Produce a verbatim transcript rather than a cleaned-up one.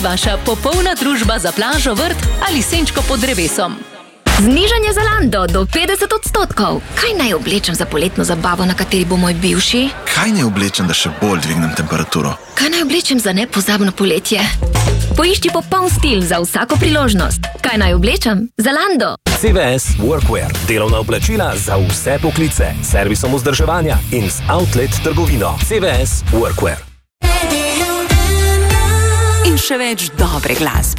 Vaša popolna družba za plažo, vrt ali senčko pod drevesom. Znižanje Zalando do petdeset odstotkov. Kaj naj oblečem za poletno zabavo, na kateri bo moj bivši? Kaj naj oblečem, da še bolj dvignem temperaturo? Kaj naj oblečem za nepozabno poletje? Poišči popoln stil za vsako priložnost. Kaj naj oblečem? Zalando. C V S Workwear. Delovna oblačila za vse poklice. Servisom vzdrževanja in z outlet trgovino. C V S Workwear. In še več dobre glasbe.